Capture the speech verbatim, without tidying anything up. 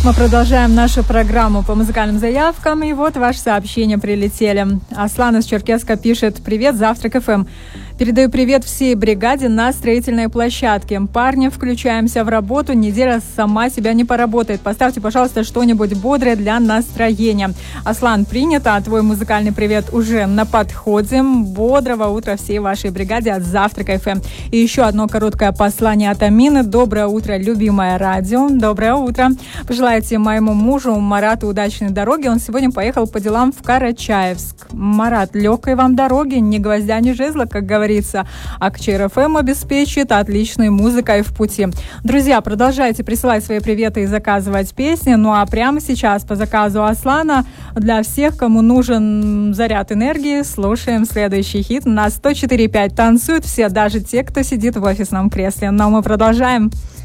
Мы продолжаем нашу программу по музыкальным заявкам, и вот ваши сообщения прилетели. Аслан из Черкесска пишет: «Привет, Завтрак эф эм. Передаю привет всей бригаде на строительной площадке. Парни, включаемся в работу, неделя сама себя не поработает. Поставьте, пожалуйста, что-нибудь бодрое для настроения». Аслан, принято, а твой музыкальный привет уже на подходе. Бодрого утра всей вашей бригаде от Завтрака эф эм. И еще одно короткое послание от Амины. Доброе утро, любимое радио. Доброе утро. Пожелайте моему мужу Марату удачной дороги. Он сегодня поехал по делам в Карачаевск. Марат, легкой вам дороги, ни гвоздя, ни жезла, как говорится. А к ЧР эф эм обеспечит отличной музыкой в пути. Друзья, продолжайте присылать свои приветы и заказывать песни. Ну а прямо сейчас по заказу Аслана для всех, кому нужен заряд энергии, слушаем следующий хит. На сто четыре и пять танцуют все, даже те, кто сидит в офисном кресле. Но мы продолжаем.